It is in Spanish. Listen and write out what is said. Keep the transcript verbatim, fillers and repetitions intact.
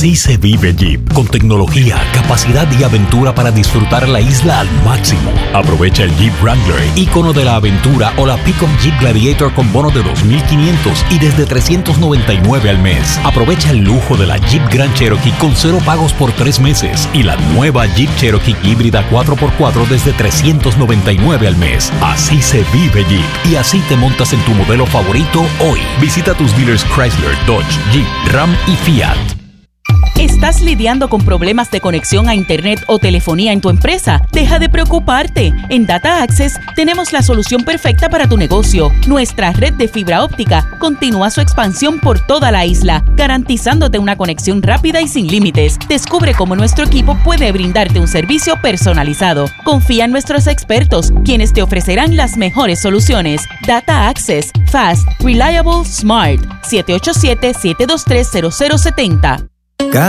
Así se vive Jeep, con tecnología, capacidad y aventura para disfrutar la isla al máximo. Aprovecha el Jeep Wrangler, ícono de la aventura, o la Pick-up Jeep Gladiator con bono de dos mil quinientos y desde trescientos noventa y nueve al mes. Aprovecha el lujo de la Jeep Grand Cherokee con cero pagos por tres meses y la nueva Jeep Cherokee híbrida cuatro por cuatro desde trescientos noventa y nueve al mes. Así se vive Jeep, y así te montas en tu modelo favorito hoy. Visita tus dealers Chrysler, Dodge, Jeep, Ram y Fiat. ¿Estás lidiando con problemas de conexión a internet o telefonía en tu empresa? Deja de preocuparte. En Data Access tenemos la solución perfecta para tu negocio. Nuestra red de fibra óptica continúa su expansión por toda la isla, garantizándote una conexión rápida y sin límites. Descubre cómo nuestro equipo puede brindarte un servicio personalizado. Confía en nuestros expertos, quienes te ofrecerán las mejores soluciones. Data Access. Fast, Reliable, Smart. siete ocho siete, siete dos tres, cero cero siete cero.